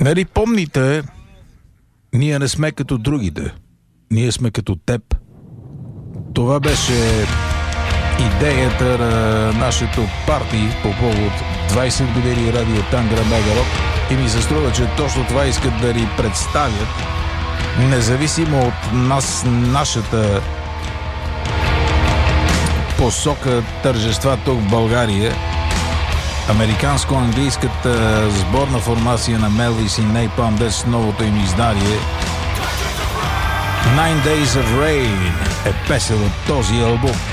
Нали помните, ние не сме като другите. Ние сме като теб. Това беше идеята на нашето парти по повод 20 години радио Тангра Мегарок и ми се струва, че точно това искат да ни представят, независимо от нас, нашата посока тържества тук в България. Американско-английската сборна формация на Мелвис и Napalm Death с новото им издание Nine Days of Rain е песен от този албум.